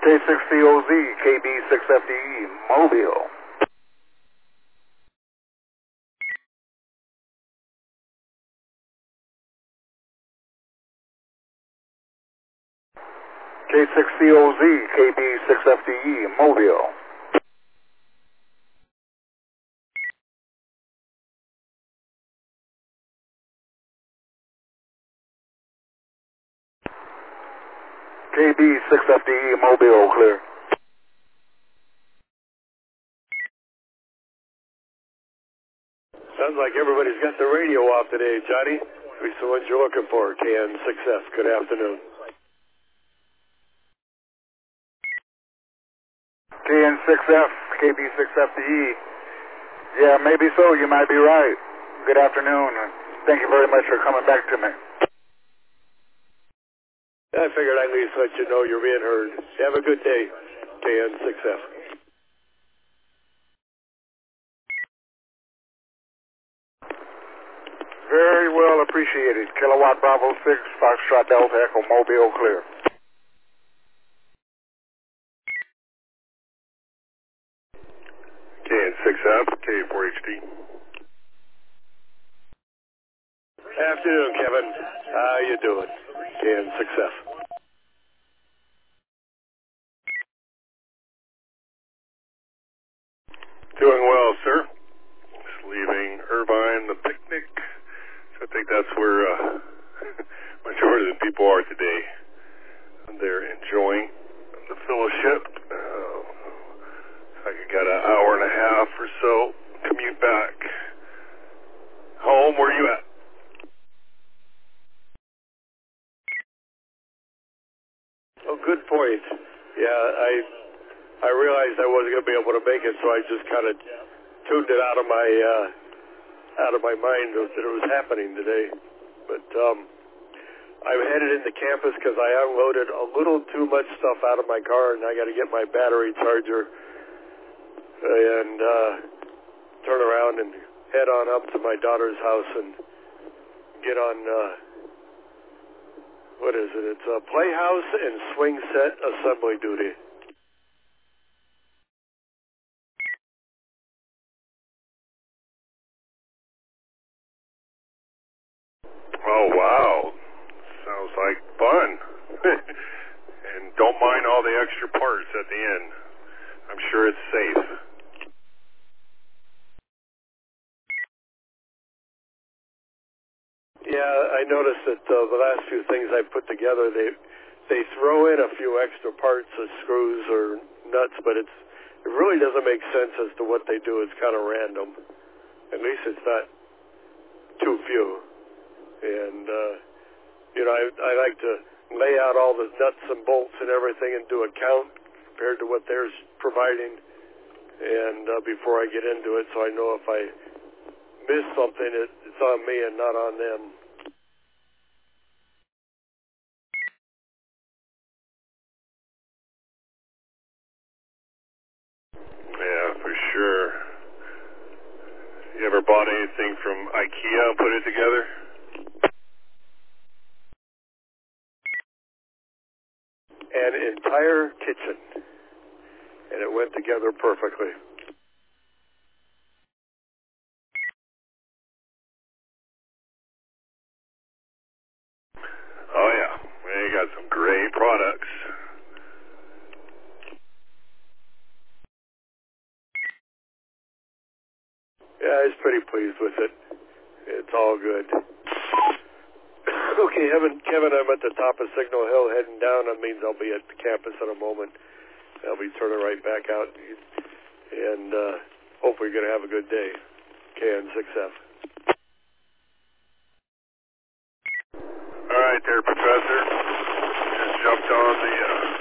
K6COZ, KB6FDE, Mobile. K6COZ, KB6FDE, Mobile. KB6FDE, Mobile, clear. Sounds like everybody's got the radio off today, Johnny. Who's the ones you're looking for? KN6F. Good afternoon. KN6F, KB6FDE. Yeah, maybe so. You might be right. Good afternoon. Thank you very much for coming back to me. I figured I'd at least let you know you're being heard. Have a good day, KN6F. Very well appreciated. Kilowatt Bravo 6, Foxtrot Delta Echo, Mobile, clear. KN6F, K4HD. Afternoon, Kevin. How you doing? KN6F. Doing well, sir. Just leaving Irvine, the picnic. So I think that's where majority of the people are today. They're enjoying the fellowship. I got an hour and a half or so commute back home. Where are you at? Oh, good point. Yeah, I realized I wasn't going to be able to make it, so I just kind of tuned it out of my mind that it was happening today. But I'm headed into campus because I unloaded a little too much stuff out of my car, and I got to get my battery charger and turn around and head on up to my daughter's house and get on. What is it? It's a playhouse and swing set assembly duty. Oh, wow. Sounds like fun. And don't mind all the extra parts at the end. I'm sure it's safe. Yeah, I noticed that the last few things I put together, they throw in a few extra parts of screws or nuts, but it really doesn't make sense as to what they do. It's kind of random. At least it's not too few. And, I like to lay out all the nuts and bolts and everything and do a count compared to what they're providing and before I get into it, so I know if I miss something, it's on me and not on them. Yeah, for sure. You ever bought anything from IKEA and put it together? An entire kitchen, and it went together perfectly. Oh, yeah. They got some great products. Yeah, I was pretty pleased with it. It's all good. Okay, Kevin, I'm at the top of Signal Hill heading down. That means I'll be at the campus in a moment. I'll be turning right back out, and hopefully you're going to have a good day. KN6F. All right there, Professor. Just jumped on the